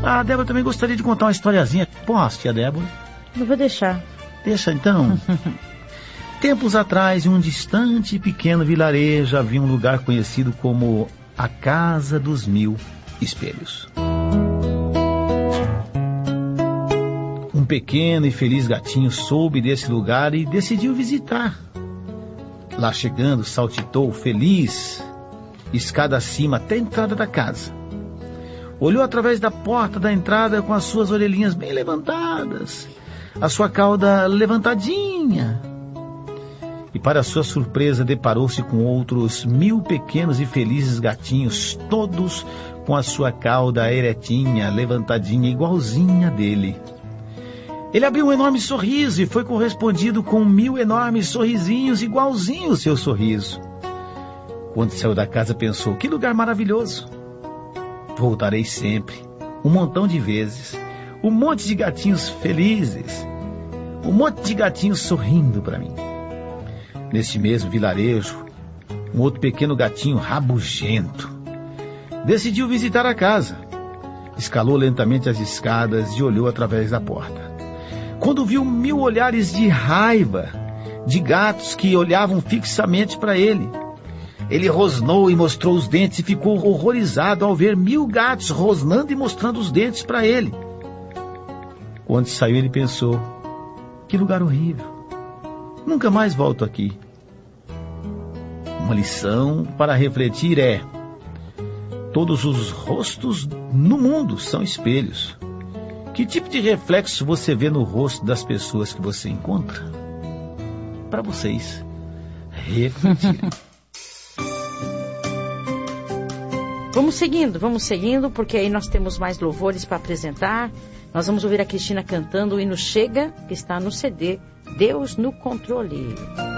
A Débora também gostaria de contar uma historiazinha. Posso, tia Débora? Não vou deixar. Deixa então. Tempos atrás, em um distante e pequeno vilarejo, havia um lugar conhecido como a Casa dos Mil Espelhos. Um pequeno e feliz gatinho soube desse lugar e decidiu visitar. Lá chegando, saltitou feliz, escada acima até a entrada da casa. Olhou através da porta da entrada com as suas orelhinhas bem levantadas, a sua cauda levantadinha. E para sua surpresa deparou-se com outros 1000 pequenos e felizes gatinhos, todos com a sua cauda eretinha, levantadinha, igualzinha dele. Ele abriu um enorme sorriso e foi correspondido com 1000 enormes sorrisinhos, igualzinho o seu sorriso. Quando saiu da casa pensou, que lugar maravilhoso. Voltarei sempre, um montão de vezes, um monte de gatinhos felizes, um monte de gatinhos sorrindo para mim. Neste mesmo vilarejo, um outro pequeno gatinho rabugento decidiu visitar a casa. Escalou lentamente as escadas e olhou através da porta. Quando viu 1000 olhares de raiva de gatos que olhavam fixamente para ele, ele rosnou e mostrou os dentes e ficou horrorizado ao ver 1000 gatos rosnando e mostrando os dentes para ele. Quando saiu, ele pensou, que lugar horrível. Nunca mais volto aqui. Uma lição para refletir é: todos os rostos no mundo são espelhos. Que tipo de reflexo você vê no rosto das pessoas que você encontra? Para vocês refletirem. Vamos seguindo, porque aí nós temos mais louvores para apresentar. Nós vamos ouvir a Cristina cantando o hino Chega, que está no CD Deus no Controle.